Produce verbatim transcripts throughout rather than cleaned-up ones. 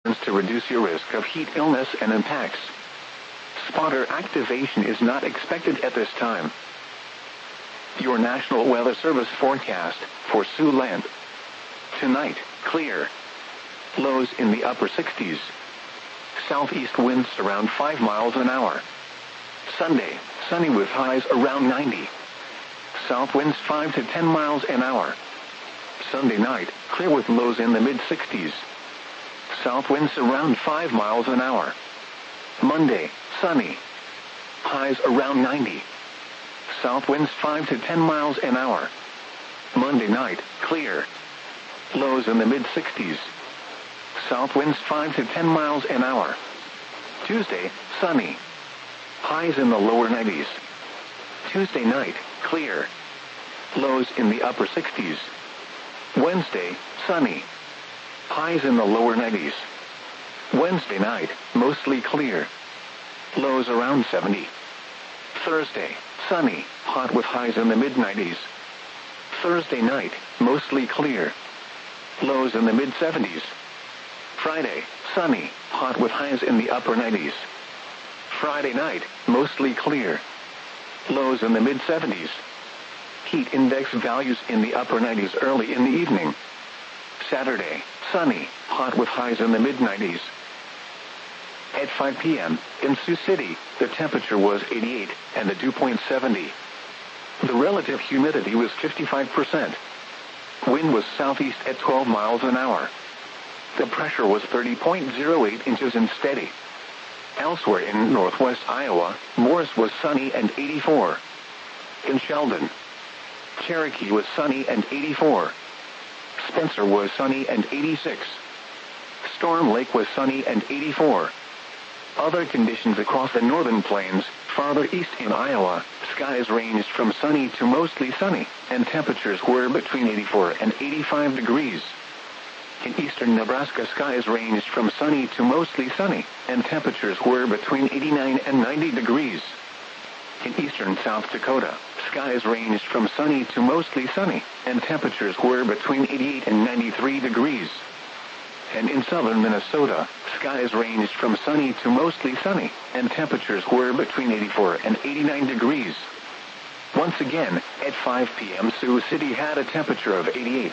to reduce your risk of heat illness and impacts. Spotter activation is not expected at this time. Your National Weather Service forecast for Siouxland. Tonight, clear. Lows in the upper sixties. Southeast winds around five miles an hour. Sunday, sunny with highs around ninety. South winds five to ten miles an hour. Sunday night, clear with lows in the mid-sixties. South winds around five miles an hour. Monday, sunny. Highs around ninety. South winds five to ten miles an hour. Monday night, clear. Lows in the mid-sixties. South winds five to ten miles an hour. Tuesday, sunny. Highs in the lower nineties. Tuesday night, clear. Lows in the upper sixties. Wednesday, sunny. Highs in the lower nineties. Wednesday night, mostly clear. Lows around seventy. Thursday, sunny, hot with highs in the mid-nineties. Thursday night, mostly clear. Lows in the mid-seventies. Friday, sunny, hot with highs in the upper nineties. Friday night, mostly clear. Lows in the mid-seventies. Heat index values in the upper nineties early in the evening. Saturday, sunny, hot with highs in the mid-nineties. At five p.m., in Sioux City, the temperature was eighty-eight, and the dew point seventy. The relative humidity was fifty-five percent. Wind was southeast at twelve miles an hour. The pressure was thirty point zero eight inches and steady. Elsewhere in northwest Iowa, Morris was sunny and eighty-four. In Sheldon, Cherokee was sunny and eighty-four. Spencer was sunny and eighty-six. Storm Lake was sunny and eighty-four. Other conditions across the northern plains, farther east in Iowa, skies ranged from sunny to mostly sunny, and temperatures were between eighty-four and eighty-five degrees. In eastern Nebraska, skies ranged from sunny to mostly sunny, and temperatures were between eighty-nine and ninety degrees. In eastern South Dakota, skies ranged from sunny to mostly sunny, and temperatures were between eighty-eight and ninety-three degrees. And in southern Minnesota, skies ranged from sunny to mostly sunny, and temperatures were between eighty-four and eighty-nine degrees. Once again, at five p.m. Sioux City had a temperature of eighty-eight.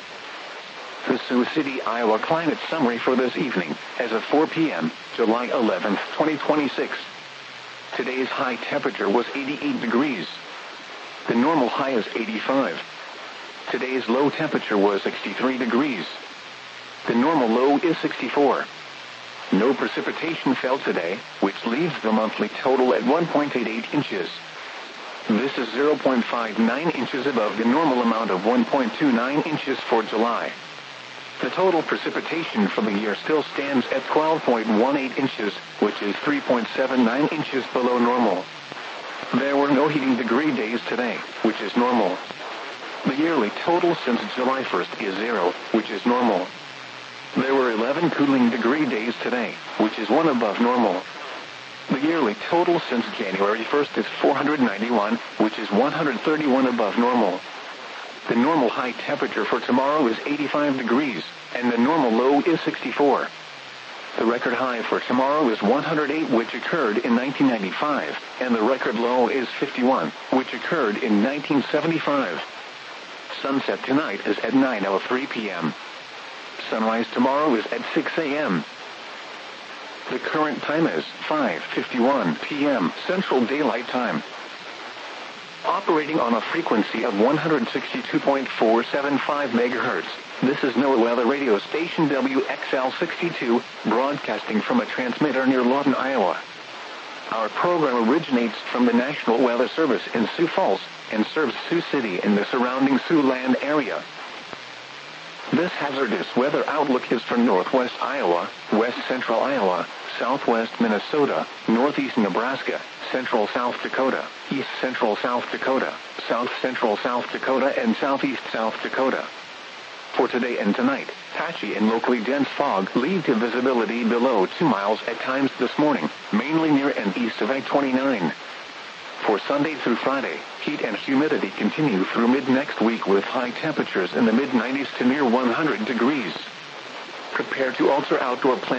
The Sioux City, Iowa climate summary for this evening, as of four p.m., July eleventh, twenty twenty-six. Today's high temperature was eighty-eight degrees. The normal high is eighty-five. Today's low temperature was sixty-three degrees. The normal low is sixty-four. No precipitation fell today, which leaves the monthly total at one point eight eight inches. This is zero point five nine inches above the normal amount of one point two nine inches for July. The total precipitation for the year still stands at twelve point one eight inches, which is three point seven nine inches below normal. There were no heating degree days today, which is normal. The yearly total since July first is zero, which is normal. There were eleven cooling degree days today, which is one above normal. The yearly total since January first is four hundred ninety-one, which is one hundred thirty-one above normal. The normal high temperature for tomorrow is eighty-five degrees, and the normal low is sixty-four. The record high for tomorrow is one hundred eight, which occurred in nineteen ninety-five, and the record low is fifty-one, which occurred in nineteen seventy-five. Sunset tonight is at nine oh three p.m. Sunrise tomorrow is at six a.m. The current time is five fifty-one p.m. Central Daylight Time. Operating on a frequency of one hundred sixty-two point four seven five megahertz, this is NOAA Weather Radio Station W X L sixty-two, broadcasting from a transmitter near Lawton, Iowa. Our program originates from the National Weather Service in Sioux Falls and serves Sioux City and the surrounding Siouxland area. This hazardous weather outlook is for northwest Iowa, west central Iowa, southwest Minnesota, northeast Nebraska, central South Dakota, east central South Dakota, south central South Dakota, and southeast South Dakota. For today and tonight, patchy and locally dense fog lead to visibility below two miles at times this morning, mainly near and east of I twenty-nine. For Sunday through Friday, heat and humidity continue through mid-next week with high temperatures in the mid nineties to near one hundred degrees. Prepare to alter outdoor plans.